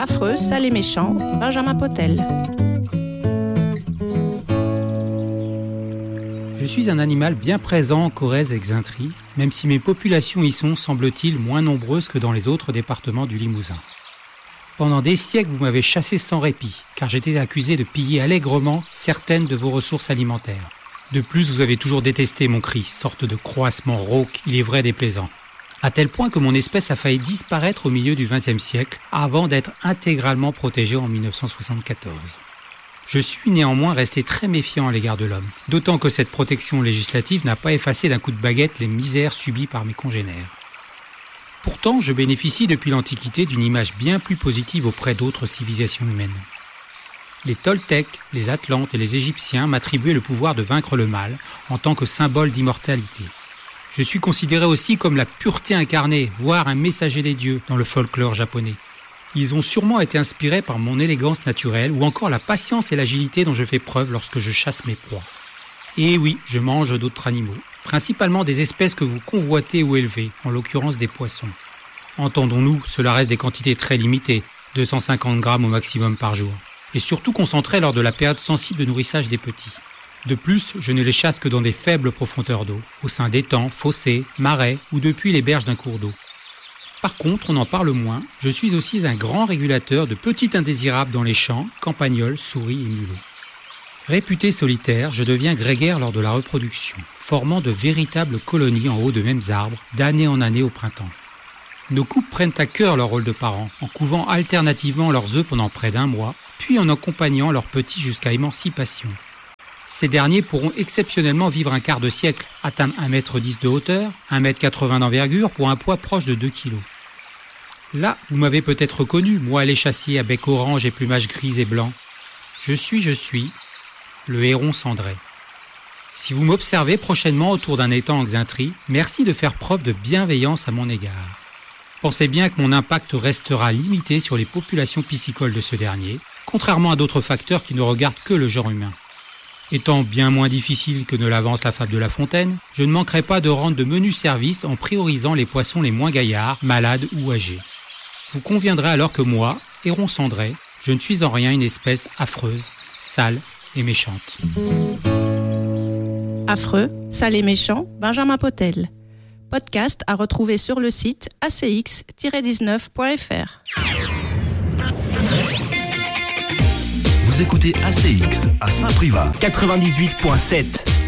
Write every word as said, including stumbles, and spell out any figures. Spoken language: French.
Affreux, sale et méchant, Benjamin Potel. Je suis un animal bien présent en Corrèze et Xaintrie, même si mes populations y sont, semble-t-il, moins nombreuses que dans les autres départements du Limousin. Pendant des siècles, vous m'avez chassé sans répit, car j'étais accusé de piller allègrement certaines de vos ressources alimentaires. De plus, vous avez toujours détesté mon cri, sorte de croassement rauque, il est vrai déplaisant. À tel point que mon espèce a failli disparaître au milieu du vingtième siècle, avant d'être intégralement protégée en mille neuf cent soixante-quatorze. Je suis néanmoins resté très méfiant à l'égard de l'homme, d'autant que cette protection législative n'a pas effacé d'un coup de baguette les misères subies par mes congénères. Pourtant, je bénéficie depuis l'Antiquité d'une image bien plus positive auprès d'autres civilisations humaines. Les Toltecs, les Atlantes et les Égyptiens m'attribuaient le pouvoir de vaincre le mal en tant que symbole d'immortalité. Je suis considéré aussi comme la pureté incarnée, voire un messager des dieux dans le folklore japonais. Ils ont sûrement été inspirés par mon élégance naturelle ou encore la patience et l'agilité dont je fais preuve lorsque je chasse mes proies. Et oui, je mange d'autres animaux, principalement des espèces que vous convoitez ou élevez, en l'occurrence des poissons. Entendons-nous, cela reste des quantités très limitées, deux cent cinquante grammes au maximum par jour, et surtout concentrées lors de la période sensible de nourrissage des petits. De plus, je ne les chasse que dans des faibles profondeurs d'eau, au sein d'étangs, fossés, marais ou depuis les berges d'un cours d'eau. Par contre, on en parle moins, je suis aussi un grand régulateur de petits indésirables dans les champs, campagnols, souris et mulots. Réputé solitaire, je deviens grégaire lors de la reproduction, formant de véritables colonies en haut de mêmes arbres, d'année en année au printemps. Nos couples prennent à cœur leur rôle de parents, en couvant alternativement leurs œufs pendant près d'un mois, puis en accompagnant leurs petits jusqu'à émancipation. Ces derniers pourront exceptionnellement vivre un quart de siècle, atteindre un mètre dix de hauteur, un mètre quatre-vingts d'envergure pour un poids proche de deux kilos. Là, vous m'avez peut-être reconnu, moi les chassiers à bec orange et plumage gris et blanc. Je suis, je suis, le héron cendré. Si vous m'observez prochainement autour d'un étang en Xaintrie, merci de faire preuve de bienveillance à mon égard. Pensez bien que mon impact restera limité sur les populations piscicoles de ce dernier, contrairement à d'autres facteurs qui ne regardent que le genre humain. Étant bien moins difficile que ne l'avance la fable de La Fontaine, je ne manquerai pas de rendre de menus services en priorisant les poissons les moins gaillards, malades ou âgés. Vous conviendrez alors que moi, héron cendré, je ne suis en rien une espèce affreuse, sale et méchante. Affreux, sale et méchant, Benjamin Potel. Podcast à retrouver sur le site a c x tiret dix-neuf point f r. Vous écoutez A C X à Saint-Privat quatre-vingt-dix-huit point sept.